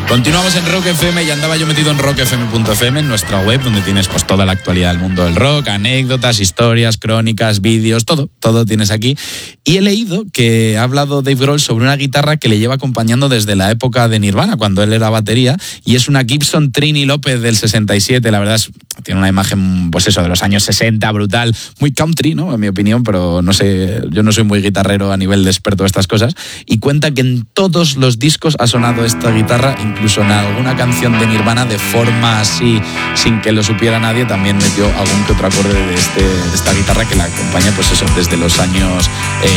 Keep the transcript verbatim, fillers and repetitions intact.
Continuamos en Rock F M y andaba yo metido en rock f m punto f m, en nuestra web, donde tienes pues toda la actualidad del mundo del rock, anécdotas, historias, crónicas, vídeos, todo, todo tienes aquí. Y he leído que ha hablado Dave Grohl sobre una guitarra que le lleva acompañando desde la época de Nirvana, cuando él era batería, y es una Gibson Trini López del sesenta y siete. La verdad es, tiene una imagen, pues eso, de los años sesenta, brutal, muy country, ¿no? En mi opinión, pero no sé, yo no soy muy guitarrero a nivel de experto de estas cosas. Y cuenta que en todos los discos ha sonado esta guitarra, incluso en alguna canción de Nirvana, de forma así, sin que lo supiera nadie, también metió algún que otro acorde de, este, de esta guitarra que la acompaña, pues eso, desde los años eh,